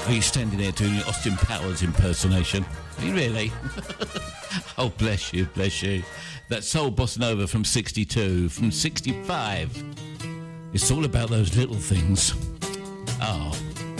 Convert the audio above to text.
Are you standing there doing your Austin Powers impersonation? Are you really? Oh, bless you, bless you. That soul bossa nova from 62, from 65. It's all about those little things. Oh.